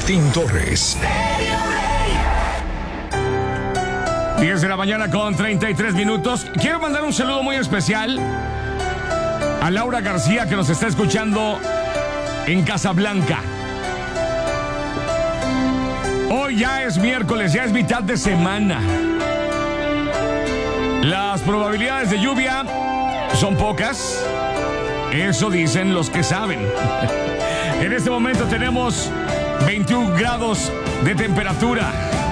Martín Torres. 10 de la mañana con 33 minutos. Quiero mandar un saludo muy especial a Laura García, que nos está escuchando en Casablanca. Hoy ya es miércoles, ya es mitad de semana. Las probabilidades de lluvia son pocas. Eso dicen los que saben. En este momento tenemos 21 grados de temperatura.